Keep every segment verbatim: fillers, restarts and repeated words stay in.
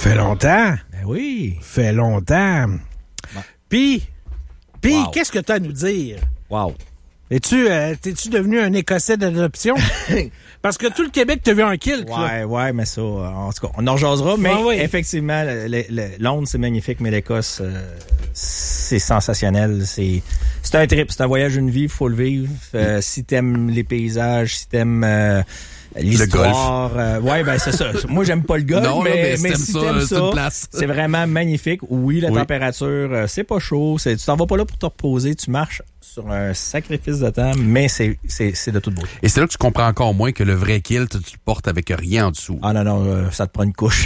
Fait longtemps. Ben oui. Fait longtemps. Ouais. Puis, puis Wow. qu'est-ce que tu as à nous dire? Wow. Es-tu, euh, t'es-tu devenu un Écossais d'adoption? Parce que tout le Québec t'a vu en kilt. Ouais, ouais, mais ça, en tout cas, on en rejasera. Mais Ah oui. effectivement, le, le, le, Londres, c'est magnifique, mais l'Écosse, euh, c'est sensationnel. C'est, c'est un trip, c'est un voyage d'une vie, il faut le vivre. Euh, si t'aimes les paysages, si t'aimes euh, l'histoire, euh, ouais, ben c'est ça. Moi, j'aime pas le golf, Non, mais, là, mais si mais t'aimes si ça, t'aimes c'est ça, une place. c'est vraiment magnifique. Oui, la Oui. température, euh, c'est pas chaud. C'est, tu t'en vas pas là pour te reposer, tu marches sur un sacrifice de temps, mais c'est, c'est, c'est de toute beauté. Et c'est là que tu comprends encore moins que le vrai kilt, tu le portes avec rien en dessous. Ah non, non, euh, ça te prend une couche.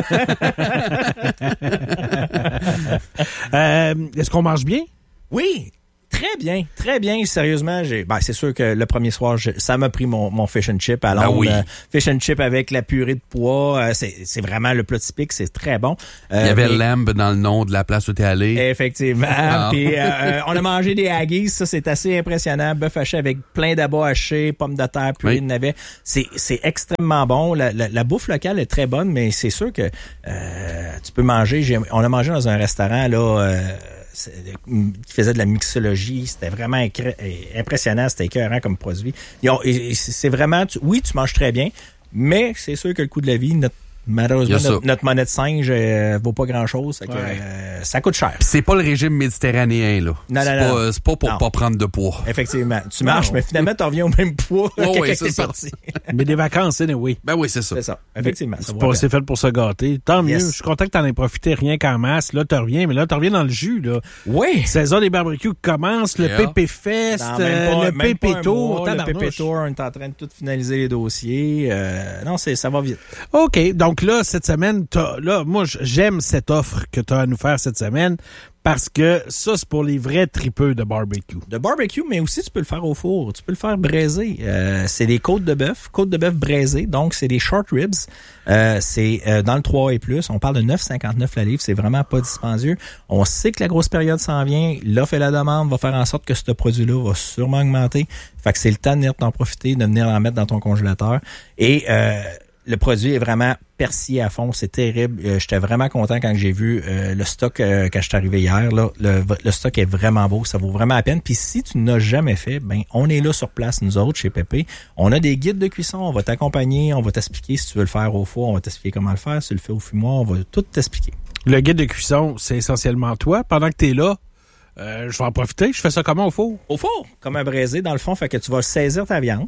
Euh, est-ce qu'on mange bien? Oui, très bien, très bien. Sérieusement, j'ai, ben, c'est sûr que le premier soir, je- ça m'a pris mon, mon fish and chip à Londres. Ah oui. Euh, fish and chip avec la purée de pois, euh, c'est, c'est vraiment le plat typique, c'est très bon. Euh, Il y avait mais- Lamb dans le nom de la place où t'es allé. Effectivement. Ah. Puis euh, on a mangé des haggis, ça c'est assez impressionnant. Bœuf haché avec plein d'abats hachés, pommes de terre, purée Oui. de navet. C'est c'est extrêmement bon. La, la, la bouffe locale est très bonne, mais c'est sûr que euh, tu peux manger. J'ai, on a mangé dans un restaurant là. Euh, c'est- qui faisait de la mixologie, c'était vraiment incré- impressionnant, c'était écœurant comme produit. Ils ont- et- et c'est vraiment, tu- oui, tu manges très bien, mais c'est sûr que le coût de la vie, notre, malheureusement, Il y a ça. notre, notre monnaie de singe euh, vaut pas grand-chose, fait que, Ouais. euh, ça coûte cher. Pis c'est pas le régime méditerranéen, là. Non, c'est non, pas, non. euh, c'est pas pour Non. pas prendre de poids. Effectivement. Tu marches, Non. mais finalement, tu reviens au même poids Oh, que oui, quand c'est t'es ça. parti. Mais des vacances, anyway. Ben oui, c'est ça. C'est ça. Effectivement. Ça C'est vaut pas la assez fait pour se gâter. Tant mieux. Yes. Je suis content que t'en aies profité rien qu'en masse. Là, tu reviens, mais là, tu reviens dans le jus, là. peine. Oui. Saison des barbecues commence, le Yeah. Pépé Fest, Dans même euh, pas- le même pas Pépé un Tour, mois, le tabarnouche. Pépé Tour, on est en train de tout finaliser les dossiers. Euh, non, c'est, ça va vite. OK. Donc là, cette semaine, t'as, là, moi, j'aime cette offre que tu as à nous faire cette semaine parce que ça, c'est pour les vrais tripeux de barbecue. De barbecue, mais aussi tu peux le faire au four. Tu peux le faire braisé. Euh, c'est des côtes de bœuf, côtes de bœuf braisées. Donc, c'est des short ribs. Euh, c'est euh, dans le trois et plus. On parle de neuf virgule cinquante-neuf la livre. C'est vraiment pas dispendieux. On sait que la grosse période s'en vient. L'offre et la demande va faire en sorte que ce produit-là va sûrement augmenter. Fait que c'est le temps de venir t'en profiter, de venir en mettre dans ton congélateur. Et euh, le produit est vraiment persillé à fond. C'est terrible. Euh, j'étais vraiment content quand j'ai vu euh, le stock euh, quand je suis arrivé hier. Là, le, le stock est vraiment beau. Ça vaut vraiment la peine. Puis si tu n'as jamais fait, ben on est là sur place, nous autres, chez Pépé. On a des guides de cuisson. On va t'accompagner. On va t'expliquer si tu veux le faire au four. On va t'expliquer comment le faire. Si tu le fais au fumoir, on va tout t'expliquer. Le guide de cuisson, c'est essentiellement toi. Pendant que tu es là, euh, je vais en profiter. Je fais ça comment au four? Au four, comme un braisé, dans le fond, fait que tu vas saisir ta viande.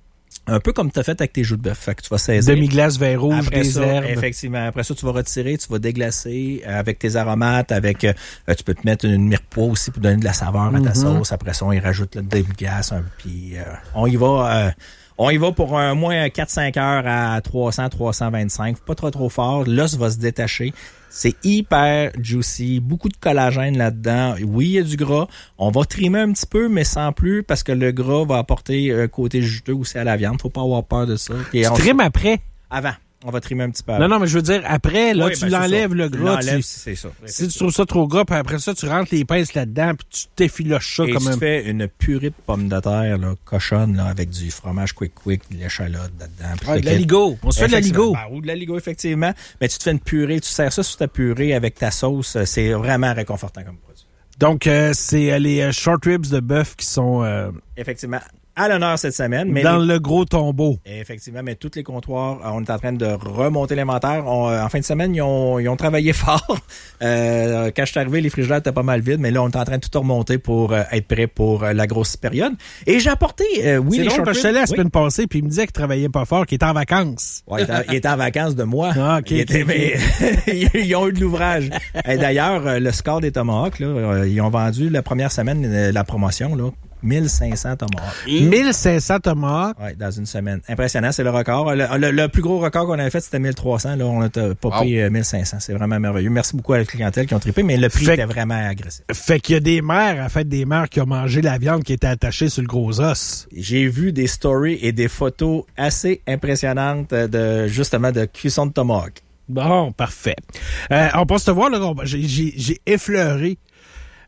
Un peu comme tu as fait avec tes joues de bœuf. Fait que tu vas saisir. Demi-glace, vin rouge, Après des ça, herbes. effectivement. Après ça, tu vas retirer, tu vas déglacer euh, avec tes aromates, avec euh, tu peux te mettre une mirepoix aussi pour donner de la saveur à ta Mhm. sauce. Après ça, on y rajoute le demi-glace, un, puis euh, on y va. Euh, on y va pour un moins quatre à cinq heures à trois cents à trois cent vingt-cinq. Pas trop trop fort. L'os va se détacher. C'est hyper juicy, beaucoup de collagène là-dedans. Oui, il y a du gras. On va trimer un petit peu, mais sans plus, parce que le gras va apporter un côté juteux aussi à la viande. Faut pas avoir peur de ça. Puis Tu on- trimes après. Avant. On va trimer un petit peu Non, avant. non, mais je veux dire, après, là, Oui, tu ben, c'est l'enlèves ça. le Tu gras. l'enlèves, tu- c'est ça. Si tu trouves ça trop gras, puis après ça, tu rentres les pinces là-dedans, puis tu t'effiloches ça Et comme tu un... fais une purée de pommes de terre, là, cochonne, là, avec du fromage quick quick, de l'échalote là-dedans. Puis Ah, de fait la que- ligo. On se fait de la Effectivement. ligo. Ben, ou de la ligo, effectivement. Mais tu te fais une purée, tu sers ça sur ta purée avec ta sauce. C'est vraiment réconfortant comme produit. Donc, euh, c'est euh, les euh, short ribs de bœuf qui sont euh, Effectivement, à l'honneur cette semaine. Mais dans les- le gros tombeau. Effectivement, mais tous les comptoirs, euh, on est en train de remonter l'inventaire. On, euh, en fin de semaine, ils ont, ils ont travaillé fort. Euh, quand je suis arrivé, les frigidaires étaient pas mal vides, mais là, on est en train de tout remonter pour euh, être prêt pour euh, la grosse période. Et j'ai apporté, euh, oui, C'est les drôle, short parce que je ribs. te la Oui. semaine passée, puis il me disait qu'il travaillait pas fort, qu'il était en vacances. Ouais, il, était, il était en vacances de moi. Ah, ok, Il ok, était- ok. mais ils ont eu de l'ouvrage. Et d'ailleurs, euh, le score des tomahawks, là, euh, ils ont vendu la première semaine euh, la promotion, là, mille cinq cents tomahawks. mille cinq cents tomates. Ouais, dans une semaine. Impressionnant, c'est le record. Le, le- le plus gros record qu'on avait fait, c'était mille trois cents. Là, on a pas pris euh, mille cinq cents. C'est vraiment merveilleux. Merci beaucoup à la clientèle qui ont trippé, mais le prix Fait- était vraiment agressif. Fait qu'il y a des mères, à la fête des mères, qui ont mangé la viande qui était attachée sur le gros os. J'ai vu des stories et des photos assez impressionnantes de, justement, de cuisson de tomahawk. Bon, parfait. Euh, on peut se voir, là, on- j'ai, j'ai, j'ai effleuré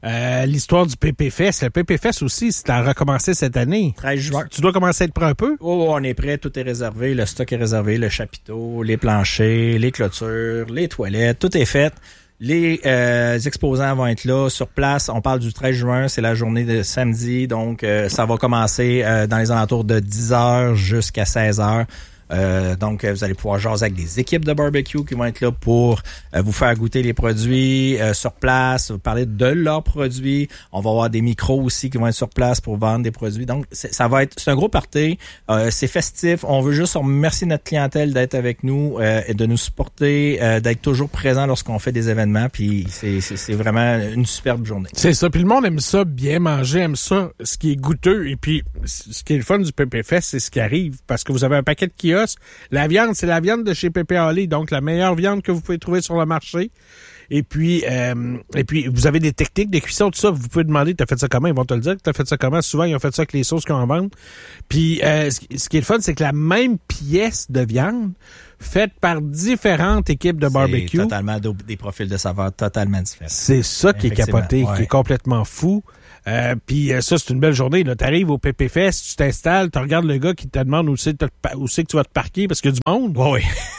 Euh, l'histoire du P P Fest. Le P P Fest aussi, c'est à recommencer cette année. treize juin. Tu dois commencer à être prêt un peu? Oh, on est prêt, tout est réservé, le stock est réservé, le chapiteau, les planchers, les clôtures, les toilettes, tout est fait. Les euh, exposants vont être là sur place. On parle du treize juin, c'est la journée de samedi, donc euh, ça va commencer euh, dans les alentours de dix heures jusqu'à seize heures. Euh, donc, vous allez pouvoir jaser avec des équipes de barbecue qui vont être là pour euh, vous faire goûter les produits euh, sur place, vous parler de leurs produits. On va avoir des micros aussi qui vont être sur place pour vendre des produits. Donc, ça va être, c'est un gros party. Euh, c'est festif. On veut juste remercier notre clientèle d'être avec nous euh, et de nous supporter, euh, d'être toujours présent lorsqu'on fait des événements. Puis, c'est, c'est, c'est vraiment une superbe journée. C'est ça. Puis le monde aime ça, bien manger, aime ça, ce qui est goûteux. Et puis, ce qui est le fun du P P Fest, c'est ce qui arrive. Parce que vous avez un paquet de kiosques. La viande, c'est la viande de chez Pépé Holly, donc la meilleure viande que vous pouvez trouver sur le marché. Et puis, euh, et puis vous avez des techniques de cuisson, tout ça. Vous pouvez demander, t'as fait ça comment? Ils vont te le dire. T'as fait ça comment? Souvent, ils ont fait ça avec les sauces qu'ils en vendent. Puis, euh, ce, ce qui est le fun, c'est que la même pièce de viande, faite par différentes équipes de barbecue. C'est totalement des profils de saveurs totalement différents. C'est ça qui est capoté, ouais. Qui est complètement fou. Euh, puis euh, ça, c'est une belle journée. Tu arrives au P P Fest, tu t'installes, tu regardes le gars qui te demande où c'est, où c'est que tu vas te parquer parce qu'il y a du monde. Oui.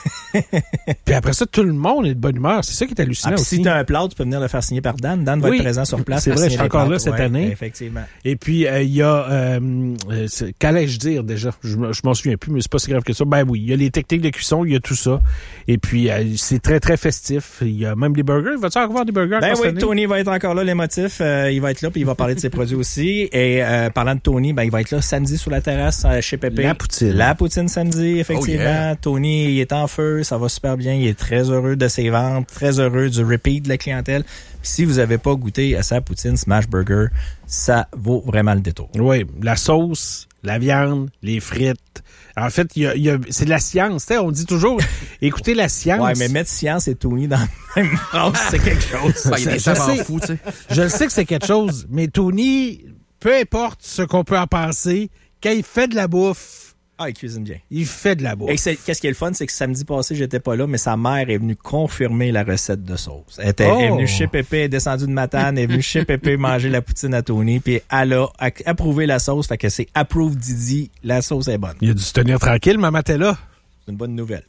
Puis après ça, tout le monde est de bonne humeur. C'est ça qui est hallucinant ah, aussi. Si tu as un plat, tu peux venir le faire signer par Dan. Dan va oui, être présent sur place. C'est vrai, je suis encore là cette ouais, année. Effectivement. Et puis, il euh, y a... Euh, qu'allais-je dire déjà? Je, je m'en souviens plus, mais c'est pas si grave que ça. Ben oui, il y a les techniques de cuisson, il y a tout ça. Et puis, euh, c'est très, très festif. Il y a même des burgers. Va-tu avoir des burgers? Ben oui, Tony va être encore là, les motifs. Euh, il va être là, puis il va parler de ses produits aussi. Et euh, parlant de Tony, ben il va être là samedi sur la terrasse chez Pépé. La poutine. La poutine samedi, effectivement. Oh yeah. Tony, il est en feu, ça va super bien. Il est très heureux de ses ventes, très heureux du repeat de la clientèle. Puis si vous n'avez pas goûté à sa poutine Smash Burger, ça vaut vraiment le détour. Oui, la sauce, la viande, les frites. En fait, il y a, il y a, c'est de la science. T'sais, on dit toujours, écoutez la science. Ouais, mais mettre science et Tony dans la même phrase, c'est quelque chose. Ben, il y a des savants fous, tu sais. Je le sais que c'est quelque chose, mais Tony, peu importe ce qu'on peut en penser, quand il fait de la bouffe, ah, il cuisine bien. Il fait de la bouffe. Et c'est, qu'est-ce qui est le fun, c'est que samedi passé, j'étais pas là, mais sa mère est venue confirmer la recette de sauce. Elle était, oh. est venue chez Pépé, elle est descendue de Matane, elle est venue chez Pépé manger la poutine à Tony, puis elle a approuvé la sauce, fait que c'est approved Didi, la sauce est bonne. Il a dû se tenir tranquille, maman était là. C'est une bonne nouvelle.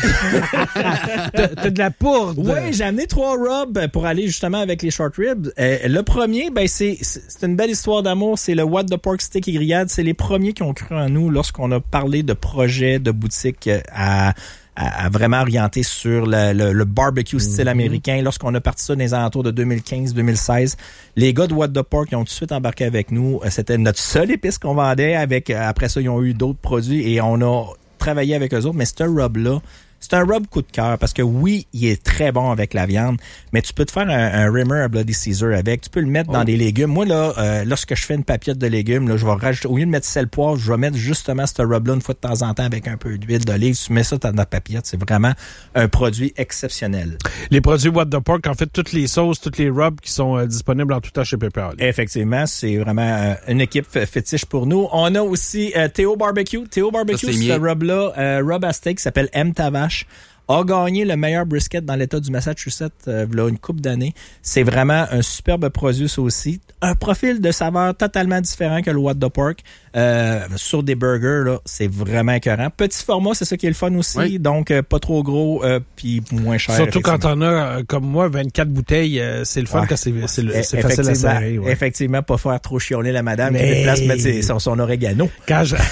t'as, t'as de la poudre. Oui, j'ai amené trois rubs pour aller justement avec les short ribs. Euh, le premier, ben c'est, c'est une belle histoire d'amour. C'est le What the Pork Steak et Grillade. C'est les premiers qui ont cru en nous lorsqu'on a parlé de projets de boutique à... à vraiment orienter sur le, le, le barbecue style mm-hmm. américain. Lorsqu'on a parti ça dans les alentours de deux mille quinze deux mille seize, les gars de What the Pork ils ont tout de suite embarqué avec nous. C'était notre seule épice qu'on vendait. Avec après ça, ils ont eu d'autres produits et on a travaillé avec eux autres. Mais ce rub-là, c'est un rub coup de cœur parce que oui, il est très bon avec la viande, mais tu peux te faire un, un rimmer à Bloody Caesar avec. Tu peux le mettre oh. dans des légumes. Moi, là, euh, lorsque je fais une papillette de légumes, là, je vais rajouter, au lieu de mettre sel poivre, je vais mettre justement ce rub-là une fois de temps en temps avec un peu d'huile d'olive. Tu mets ça dans ta papillette. C'est vraiment un produit exceptionnel. Les produits What the Pork, en fait, toutes les sauces, toutes les rubs qui sont euh, disponibles en tout temps chez Pépé Holly. Effectivement, c'est vraiment euh, une équipe fétiche pour nous. On a aussi euh, Théo Barbecue. Théo Barbecue, ça, c'est ce rub-là, euh, rub à steak qui s'appelle M. Tavache. A gagné le meilleur brisket dans l'État du Massachusetts euh, il y a une couple d'années. C'est vraiment un superbe produit, ça aussi. Un profil de saveur totalement différent que le What the Pork. Euh, sur des burgers, là, c'est vraiment écœurant. Petit format, c'est ça qui est le fun aussi. Oui. Donc, euh, pas trop gros, euh, puis moins cher. Surtout quand on a, euh, comme moi, vingt-quatre bouteilles, euh, c'est le fun ouais. quand c'est, c'est, le, c'est facile à serrer. Ouais. Effectivement, pas faire trop chialer la madame qui déplace mettre ses, son, son oregano. Quand je...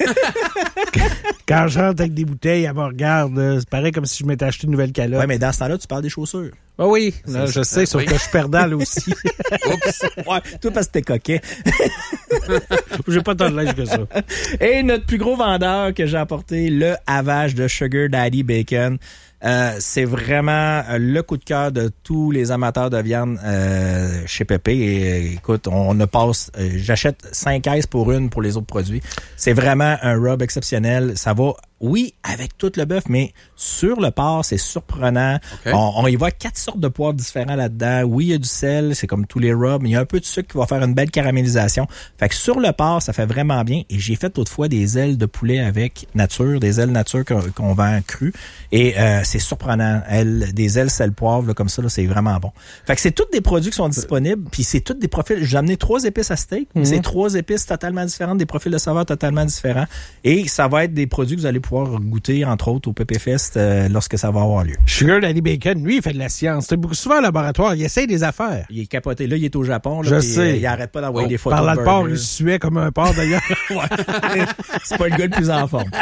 Quand je rentre avec des bouteilles, elle me regarde. C'est pareil comme si je m'étais acheté une nouvelle calotte. Oui, mais dans ce temps-là, tu parles des chaussures. Ah oh oui, là, je sais, sauf oui. que je suis perdant là aussi. Oups. Ouais, toi parce que t'es coquet. J'ai pas tant de linge que ça. Et notre plus gros vendeur que j'ai apporté, le Havage de Sugar Daddy Bacon. Euh, c'est vraiment le coup de cœur de tous les amateurs de viande euh, chez Pépé. Et euh, écoute, on ne passe... Euh, j'achète cinq caisses pour une pour les autres produits. C'est vraiment un rub exceptionnel. Ça va Oui, avec tout le bœuf, mais sur le porc, c'est surprenant. Okay. On, on y voit quatre sortes de poivres différents là-dedans. Oui, il y a du sel, c'est comme tous les rubs, mais il y a un peu de sucre qui va faire une belle caramélisation. Fait que sur le porc, ça fait vraiment bien. Et j'ai fait autrefois des ailes de poulet avec nature, des ailes nature qu'on, qu'on vend crues. Et euh, c'est surprenant. Ailes, des ailes sel poivre, là, comme ça, là, c'est vraiment bon. Fait que c'est tous des produits qui sont disponibles, puis c'est tous des profils. J'ai amené trois épices à steak, mais mm-hmm. c'est trois épices totalement différentes, des profils de saveur totalement différents. Et ça va être des produits que vous allez pouvoir goûter, entre autres, au P P Fest euh, lorsque ça va avoir lieu. Sugar Daddy Bacon, lui, il fait de la science. C'est beaucoup souvent au laboratoire. Il essaye des affaires. Il est capoté. Là, il est au Japon. Là, Je puis, sais. Euh, il arrête pas d'envoyer oh, des photos. Parlant de de porc, il suait comme un porc, d'ailleurs. Ouais. C'est pas le gars le plus en forme.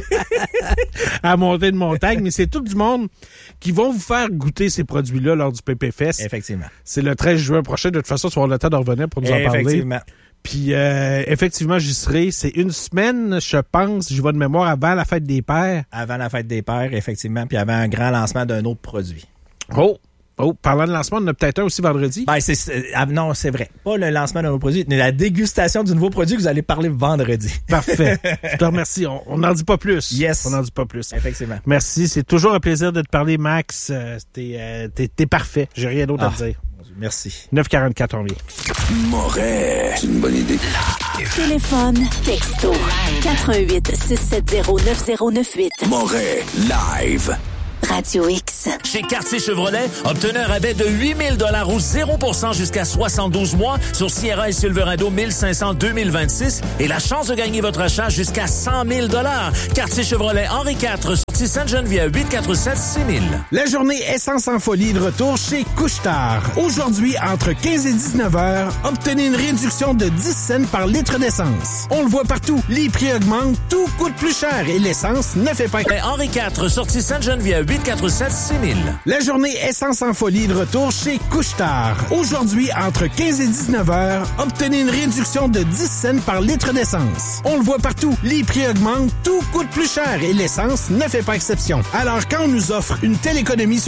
À monter de montagne, mais c'est tout du monde qui vont vous faire goûter ces produits-là lors du P P Fest. Effectivement. C'est le treize juin prochain. De toute façon, tu vas avoir le temps de revenir pour nous en parler. Effectivement. Puis, euh, effectivement, j'y serai. C'est une semaine, je pense, j'y vais de mémoire avant la fête des pères. Avant la fête des pères, effectivement, puis avant un grand lancement d'un autre produit. Oh! Oh, parlant de lancement, on en a peut-être un aussi vendredi. Ben, c'est, c'est, ah, non, c'est vrai. Pas le lancement d'un nouveau produit, mais la dégustation du nouveau produit que vous allez parler vendredi. Parfait. Je te remercie. On n'en dit pas plus. Yes. On n'en dit pas plus. Effectivement. Merci. C'est toujours un plaisir de te parler, Max. Euh, t'es, euh, t'es, t'es parfait. J'ai rien d'autre ah, à te dire. Merci. neuf quarante-quatre, on vient. Moret. C'est une bonne idée. Téléphone, texto, quatre un huit, six sept zéro, neuf zéro neuf huit. Moret, live. Radio X. Chez Quartier Chevrolet, obtenez un rabais de huit mille dollars ou zéro pour cent jusqu'à soixante-douze mois sur Sierra et Silverado mille cinq cents deux mille vingt-six et la chance de gagner votre achat jusqu'à cent mille dollars. Quartier Chevrolet Henri quatre, sortie Sainte-Geneviève, huit quatre sept six mille. La journée Essence en folie de retour chez Couche-Tard. Aujourd'hui, entre quinze et dix-neuf heures, obtenez une réduction de dix cents par litre d'essence. On le voit partout. Les prix augmentent, tout coûte plus cher et l'essence ne fait pas... Henri quatre, sortie Sainte-Geneviève, huit quatre sept six mille. La journée Essence en folie de retour chez Couche-Tard. Aujourd'hui, entre quinze et dix-neuf heures, obtenez une réduction de dix cents par litre d'essence. On le voit partout. Les prix augmentent, tout coûte plus cher et l'essence ne fait pas exception. Alors, quand on nous offre une telle économie sur